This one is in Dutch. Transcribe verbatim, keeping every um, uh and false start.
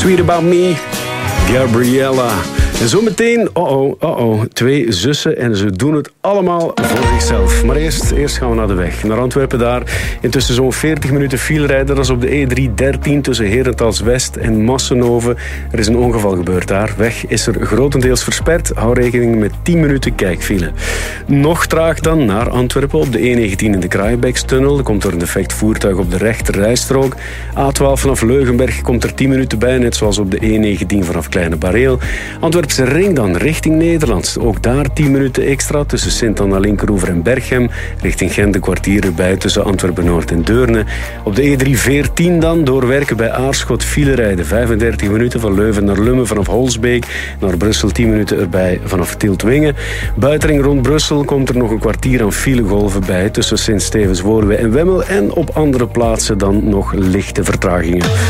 Sweet About Me, Gabriella. En zometeen, oh oh, oh oh, twee zussen en ze doen het allemaal voor zichzelf. Maar eerst, eerst gaan we naar de weg. Naar Antwerpen daar. Intussen zo'n veertig minuten file rijden. Dat is op de E drie dertien tussen Herentals West en Massenhoven. Er is een ongeval gebeurd daar. Weg is er grotendeels versperd. Hou rekening met tien minuten kijkfile. Nog traag dan naar Antwerpen op de E negentien in de Kraaienbekstunnel. Er komt er een defect voertuig op de rechterrijstrook. A twaalf vanaf Leugenberg komt er tien minuten bij, net zoals op de E negentien vanaf Kleine Bareel. Antwerpen Ring dan richting Nederland. Ook daar tien minuten extra tussen Sint-Anna, Linkeroever en Berchem. Richting Gent een kwartier erbij tussen Antwerpen-Noord en Deurne. Op de E drie veertien dan doorwerken bij Aarschot file rijden. vijfendertig minuten van Leuven naar Lummen vanaf Holsbeek. Naar Brussel tien minuten erbij vanaf Tieltwingen. Buitenring rond Brussel komt er nog een kwartier aan filegolven bij tussen Sint-Stevens-Woluwe en Wemmel. En op andere plaatsen dan nog lichte vertragingen.